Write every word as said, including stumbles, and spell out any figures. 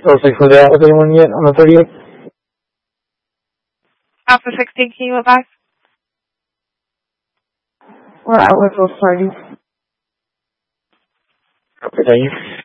Oh, six, was out with anyone yet on the thirtieth? Alpha sixteen, can you advise? We're out with both parties. Okay, thank you.